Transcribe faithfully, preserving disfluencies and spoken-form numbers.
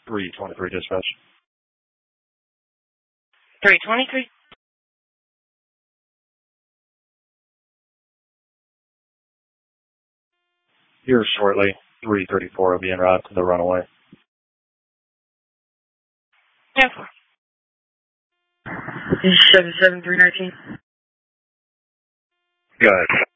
three twenty-three dispatch. three twenty-three. Here shortly, three thirty-four will be en route to the runaway. ten four. seven seven three nineteen. Good.